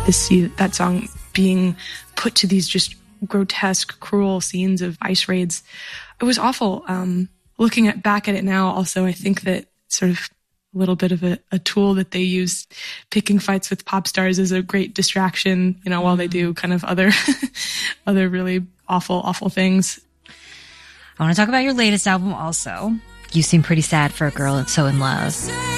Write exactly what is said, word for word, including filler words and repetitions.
to see that song being put to these just grotesque, cruel scenes of ice raids. It was awful. Um, looking at back at it now, also, I think that sort of a little bit of a, a tool that they use, picking fights with pop stars, is a great distraction, you know, while they do kind of other, other really awful, awful things. I want to talk about your latest album also. You seem pretty sad for a girl that's so in love.